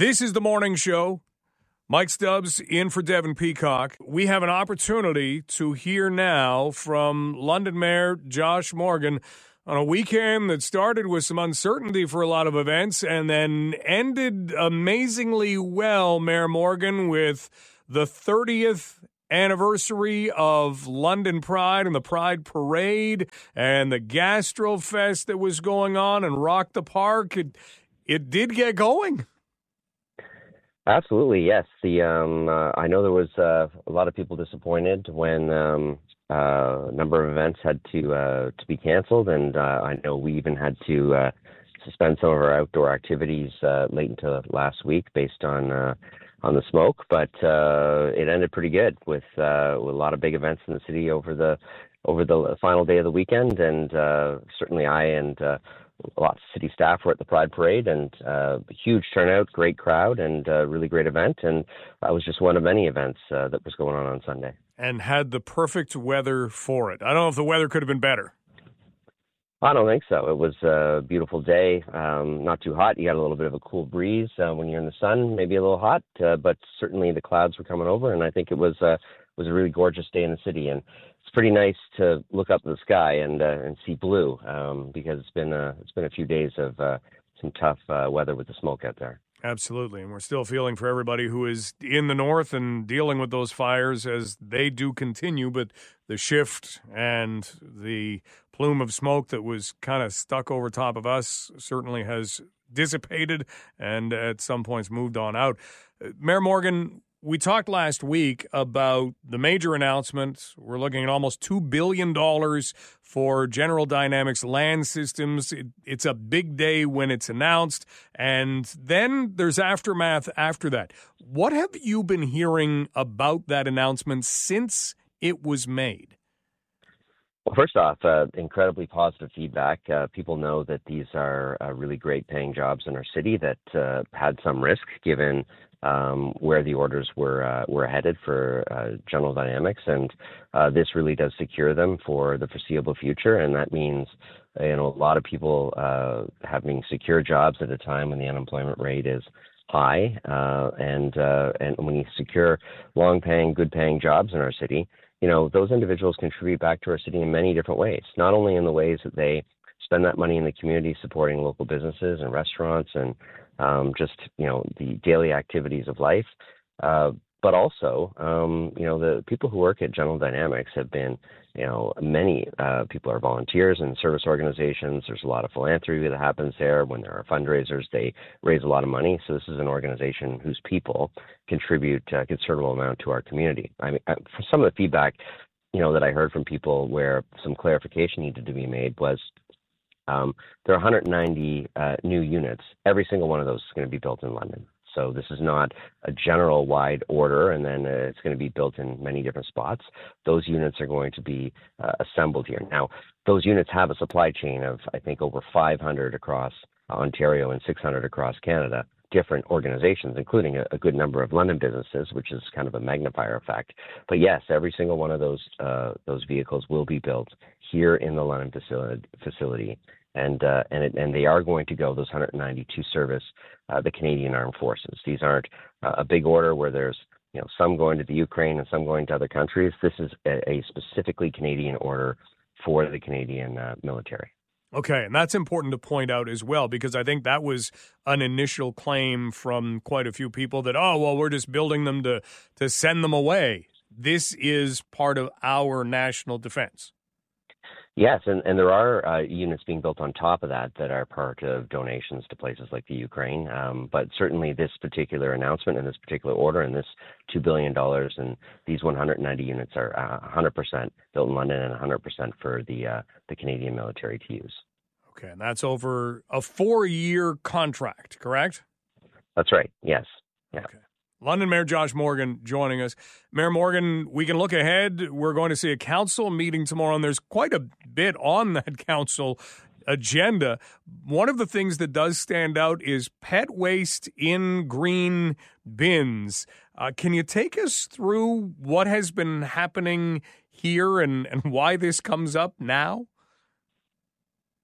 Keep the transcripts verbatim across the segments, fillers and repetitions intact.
This is the morning show. Mike Stubbs in for Devin Peacock. We have an opportunity to hear now from London Mayor Josh Morgan on a weekend that started with some uncertainty for a lot of events and then ended amazingly well, Mayor Morgan, with the thirtieth anniversary of London Pride and the Pride Parade and the Gastrofest that was going on and Rock the Park. It, it did get going. Absolutely, yes. The um, uh, I know there was uh, a lot of people disappointed when um, uh, a number of events had to uh, to be canceled, and uh, I know we even had to uh, suspend some of our outdoor activities uh, late into last week based on uh, on the smoke. But uh, it ended pretty good with, uh, with a lot of big events in the city over the over the final day of the weekend, and uh, certainly I and uh, lots of city staff were at the Pride Parade, and uh, huge turnout, great crowd, and uh, really great event. And that was just one of many events uh, that was going on on Sunday. And had the perfect weather for it. I don't know if the weather could have been better. I don't think so. It was a beautiful day, um, not too hot. You got a little bit of a cool breeze uh, when you're in the sun, maybe a little hot, uh, but certainly the clouds were coming over, and I think it was uh, was a really gorgeous day in the city. And it's pretty nice to look up at the sky and uh, and see blue um, because it's been uh, it's been a few days of uh, some tough uh, weather with the smoke out there. Absolutely, and we're still feeling for everybody who is in the north and dealing with those fires as they do continue, but the shift and the plume of smoke that was kind of stuck over top of us certainly has dissipated and at some points moved on out. Uh, Mayor Morgan, we talked last week about the major announcement. We're looking at almost two billion dollars for General Dynamics Land Systems. It, it's a big day when it's announced, and then there's aftermath after that. What have you been hearing about that announcement since it was made? Well, first off, uh, incredibly positive feedback. Uh, people know that these are uh, really great paying jobs in our city that uh, had some risk given um, where the orders were uh, were headed for uh, General Dynamics, and uh, this really does secure them for the foreseeable future. And that means, you know, a lot of people uh, having secure jobs at a time when the unemployment rate is high, uh, and uh, and when you secure long-paying, good-paying jobs in our city, you know, those individuals contribute back to our city in many different ways, not only in the ways that they spend that money in the community supporting local businesses and restaurants and um, just, you know, the daily activities of life, uh, but also, um, you know, the people who work at General Dynamics have been, you know, many uh, people are volunteers in service organizations. There's a lot of philanthropy that happens there. When there are fundraisers, they raise a lot of money. So this is an organization whose people contribute a considerable amount to our community. I mean, for some of the feedback, you know, that I heard from people where some clarification needed to be made was um, there are one hundred ninety uh, new units. Every single one of those is going to be built in London. So this is not a general wide order, and then uh, it's going to be built in many different spots. Those units are going to be uh, assembled here. Now, those units have a supply chain of, I think, over five hundred across Ontario and six hundred across Canada, different organizations, including a, a good number of London businesses, which is kind of a magnifier effect. But yes, every single one of those uh, those vehicles will be built here in the London facility. facility. And uh, and it, and they are going to go, those one hundred ninety, to service uh, the Canadian Armed Forces. These aren't uh, a big order where there's, you know, some going to the Ukraine and some going to other countries. This is a, a specifically Canadian order for the Canadian uh, military. Okay, and that's important to point out as well, because I think that was an initial claim from quite a few people that, oh, well, we're just building them to to send them away. This is part of our national defense. Yes, and, and there are uh, units being built on top of that that are part of donations to places like the Ukraine. Um, but certainly this particular announcement and this particular order and this two billion dollars and these one hundred ninety units are uh, one hundred percent built in London and one hundred percent for the uh, the Canadian military to use. Okay, and that's over a four-year contract, correct? That's right, yes. Yeah. Okay. London Mayor Josh Morgan joining us. Mayor Morgan, we can look ahead. We're going to see a council meeting tomorrow, and there's quite a bit on that council agenda. One of the things that does stand out is pet waste in green bins. Uh, can you take us through what has been happening here and, and why this comes up now?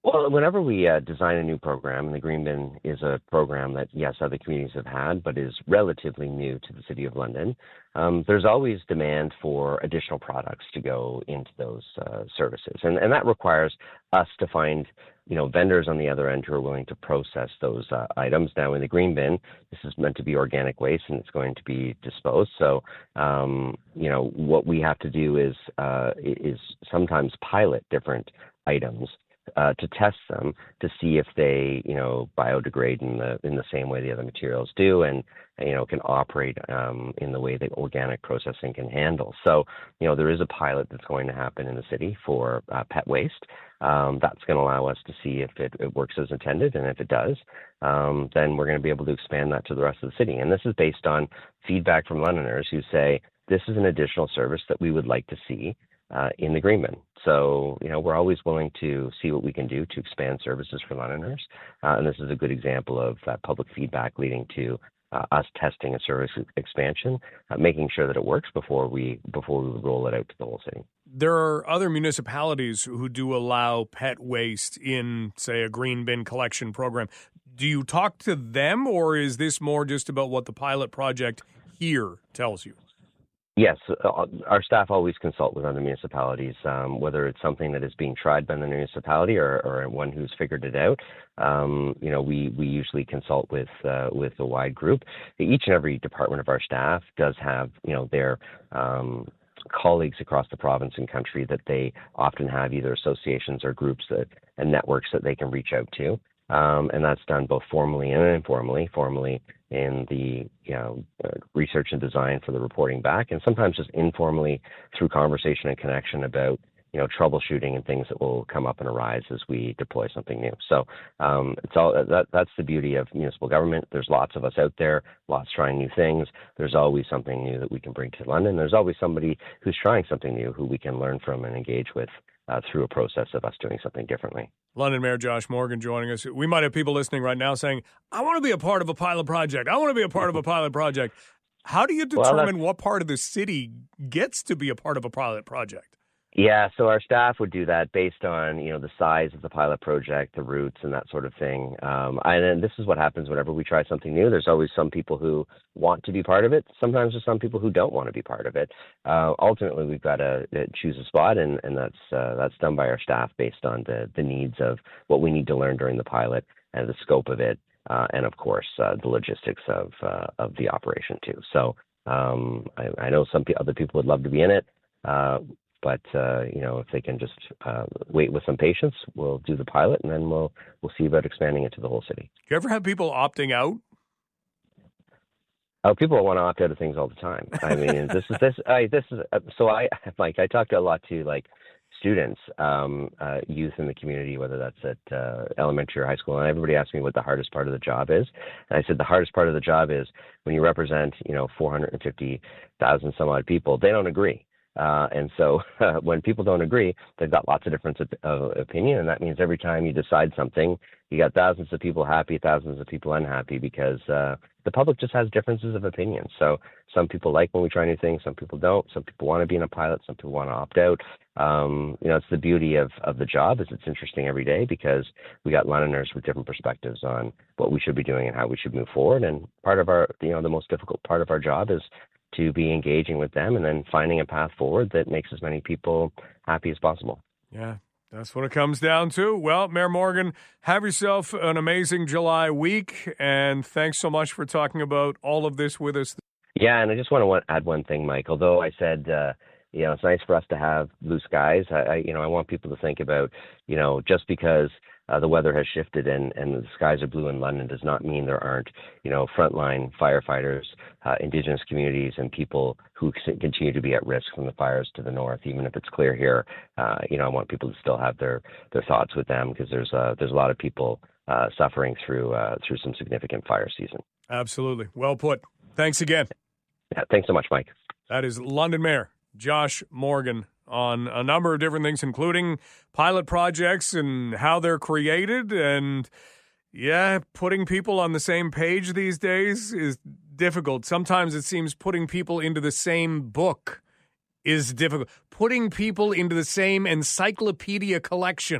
Well, whenever we uh, design a new program, and the Green Bin is a program that, yes, other communities have had, but is relatively new to the City of London, um, there's always demand for additional products to go into those uh, services. And, and that requires us to find, you know, vendors on the other end who are willing to process those uh, items. Now, in the Green Bin, this is meant to be organic waste, and it's going to be disposed. So, um, you know, what we have to do is uh, is sometimes pilot different items Uh, to test them to see if they, you know, biodegrade in the in the same way the other materials do, and you know can operate um, in the way that organic processing can handle. So, you know, there is a pilot that's going to happen in the city for uh, pet waste. Um, that's going to allow us to see if it, it works as intended, and if it does, um, then we're going to be able to expand that to the rest of the city. And this is based on feedback from Londoners who say this is an additional service that we would like to see Uh, in the Green Bin. So, you know, we're always willing to see what we can do to expand services for Londoners. Uh, and this is a good example of uh, public feedback leading to uh, us testing a service expansion, uh, making sure that it works before we before we roll it out to the whole city. There are other municipalities who do allow pet waste in, say, a Green Bin collection program. Do you talk to them, or is this more just about what the pilot project here tells you? Yes, uh, our staff always consult with other municipalities, um, whether it's something that is being tried by the municipality or, or one who's figured it out. Um, you know, we, we usually consult with uh, with a wide group. Each and every department of our staff does have, you know, their um, colleagues across the province and country that they often have either associations or groups that and networks that they can reach out to. Um, and that's done both formally and informally. Formally in the you know uh, research and design for the reporting back, and sometimes just informally through conversation and connection about you know troubleshooting and things that will come up and arise as we deploy something new. So um, it's all that, that's the beauty of municipal government. There's lots of us out there, lots trying new things. There's always something new that we can bring to London. There's always somebody who's trying something new who we can learn from and engage with uh, through a process of us doing something differently. London Mayor Josh Morgan joining us. We might have people listening right now saying, I want to be a part of a pilot project. I want to be a part of a pilot project. How do you determine well, what part of the city gets to be a part of a pilot project? Yeah, so our staff would do that based on, you know, the size of the pilot project, the routes, and that sort of thing. Um, and then this is what happens whenever we try something new. There's always some people who want to be part of it. Sometimes there's some people who don't want to be part of it. Uh, ultimately, we've got to uh, choose a spot, and, and that's uh, that's done by our staff based on the, the needs of what we need to learn during the pilot and the scope of it, uh, and, of course, uh, the logistics of uh, of the operation, too. So um, I, I know some p- other people would love to be in it. Uh, But uh, you know, if they can just uh, wait with some patience, we'll do the pilot, and then we'll we'll see about expanding it to the whole city. Do you ever have people opting out? Oh, people want to opt out of things all the time. I mean, this is this. I this is so. I like I talk to a lot to like students, um, uh, youth in the community, whether that's at uh, elementary or high school, and everybody asks me what the hardest part of the job is. And I said the hardest part of the job is when you represent, you know, four hundred fifty thousand some odd people. They don't agree. Uh, and so uh, when people don't agree, they've got lots of difference of, of opinion. And that means every time you decide something, you got thousands of people happy, thousands of people unhappy, because uh, the public just has differences of opinion. So some people like when we try new things, some people don't. Some people want to be in a pilot, some people want to opt out. Um, you know, it's the beauty of, of the job is it's interesting every day because we got Londoners with different perspectives on what we should be doing and how we should move forward. And part of our, you know, the most difficult part of our job is to be engaging with them and then finding a path forward that makes as many people happy as possible. Yeah, that's what it comes down to. Well, Mayor Morgan, have yourself an amazing July week, and thanks so much for talking about all of this with us. Yeah, and I just want to add one thing, Mike. Although I said, uh, you know, it's nice for us to have blue skies, I, I, you know, I want people to think about, you know, just because Uh, the weather has shifted and, and the skies are blue in London does not mean there aren't, you know, frontline firefighters, uh, Indigenous communities, and people who continue to be at risk from the fires to the north, even if it's clear here. Uh, you know, I want people to still have their, their thoughts with them because there's uh, there's a lot of people uh, suffering through uh, through some significant fire season. Absolutely. Well put. Thanks again. Yeah, thanks so much, Mike. That is London Mayor Josh Morgan on a number of different things, including pilot projects and how they're created. And, yeah, putting people on the same page these days is difficult. Sometimes it seems putting people into the same book is difficult. Putting people into the same encyclopedia collection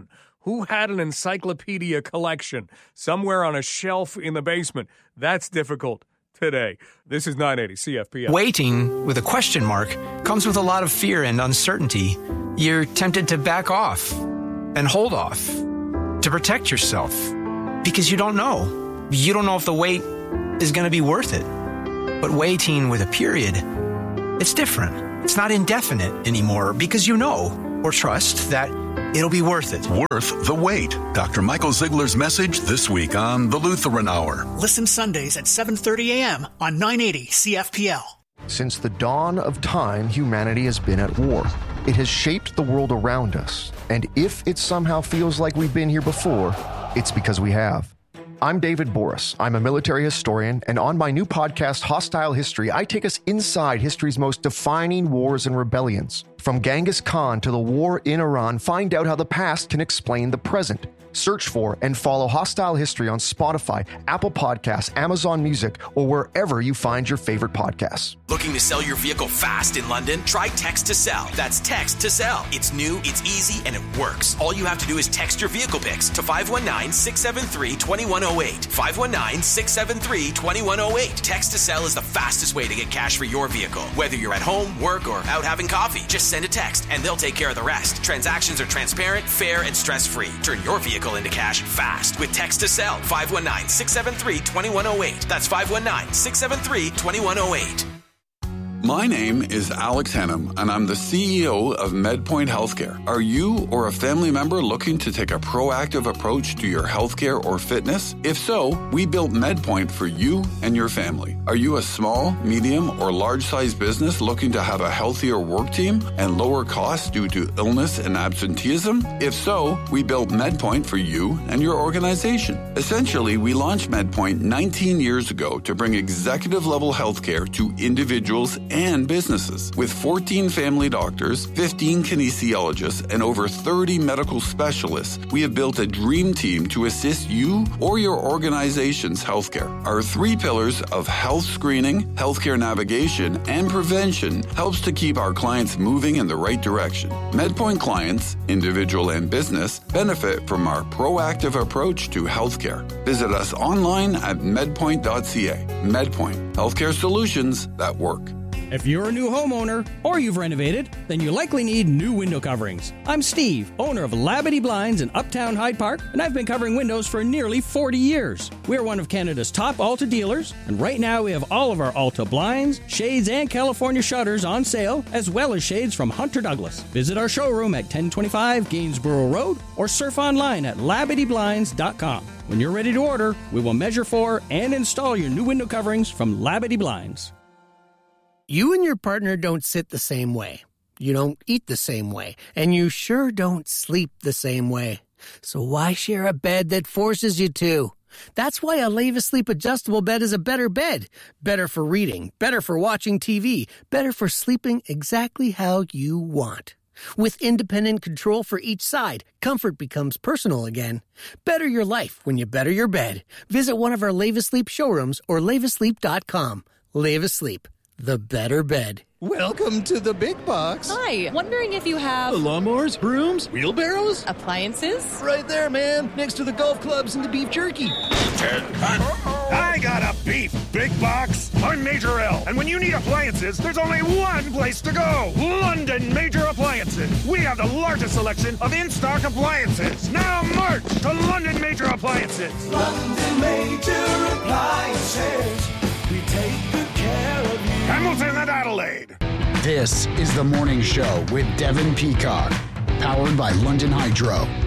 Who had an encyclopedia collection somewhere on a shelf in the basement? That's difficult today. This is nine eighty C F P L. Waiting with a question mark comes with a lot of fear and uncertainty. You're tempted to back off and hold off to protect yourself because you don't know. You don't know if the wait is going to be worth it. But waiting with a period, it's different. It's not indefinite anymore because you know or trust that it'll be worth it. Worth the wait. Doctor Michael Ziegler's message this week on The Lutheran Hour. Listen Sundays at seven thirty a.m. on nine eighty C F P L. Since the dawn of time, humanity has been at war. It has shaped the world around us. And if it somehow feels like we've been here before, it's because we have. I'm David Boris. I'm a military historian, and on my new podcast, Hostile History, I take us inside history's most defining wars and rebellions. From Genghis Khan to the war in Iran, find out how the past can explain the present. Search for and follow Hostile History on Spotify, Apple Podcasts, Amazon Music, or wherever you find your favorite podcasts. Looking to sell your vehicle fast in London? Try Text to Sell. That's Text to Sell. It's new, it's easy, and it works. All you have to do is text your vehicle pics to five one nine, six seven three, two one zero eight. five one nine, six seven three, two one zero eight. Text to Sell is the fastest way to get cash for your vehicle. Whether you're at home, work, or out having coffee, just send a text and they'll take care of the rest. Transactions are transparent, fair, and stress-free. Turn your vehicle into cash fast with Text to Sell. five one nine, six seven three, two one zero eight. That's five one nine, six seven three, two one zero eight. My name is Alex Hennum, and I'm the C E O of MedPoint Healthcare. Are you or a family member looking to take a proactive approach to your healthcare or fitness? If so, we built MedPoint for you and your family. Are you a small, medium, or large-sized business looking to have a healthier work team and lower costs due to illness and absenteeism? If so, we built MedPoint for you and your organization. Essentially, we launched MedPoint nineteen years ago to bring executive-level healthcare to individuals and businesses. With fourteen family doctors, fifteen kinesiologists, and over thirty medical specialists, we have built a dream team to assist you or your organization's healthcare. Our three pillars of health screening, healthcare navigation, and prevention helps to keep our clients moving in the right direction. MedPoint clients, individual and business, benefit from our proactive approach to healthcare. Visit us online at medpoint dot c a. MedPoint, healthcare solutions that work. If you're a new homeowner or you've renovated, then you likely need new window coverings. I'm Steve, owner of Labadee Blinds in Uptown Hyde Park, and I've been covering windows for nearly forty years. We're one of Canada's top Alta dealers, and right now we have all of our Alta blinds, shades, and California shutters on sale, as well as shades from Hunter Douglas. Visit our showroom at ten twenty-five Gainsborough Road or surf online at labadee blinds dot com. When you're ready to order, we will measure for and install your new window coverings from Labadee Blinds. You and your partner don't sit the same way. You don't eat the same way. And you sure don't sleep the same way. So why share a bed that forces you to? That's why a Leva Sleep adjustable bed is a better bed. Better for reading, better for watching T V, better for sleeping exactly how you want. With independent control for each side, comfort becomes personal again. Better your life when you better your bed. Visit one of our Leva Sleep showrooms or leva sleep dot com. Leva Sleep. The better bed. Welcome to the big box. Hi, wondering if you have... lawnmowers, brooms, wheelbarrows? Appliances? Right there, man, next to the golf clubs and the beef jerky. I got a beef big box. I'm Major L, and when you need appliances, there's only one place to go. London Major Appliances. We have the largest selection of in-stock appliances. Now march to London Major Appliances. London Major Appliances. We take good care of you. Hamilton and Adelaide. This is The Morning Show with Devin Peacock, powered by London Hydro.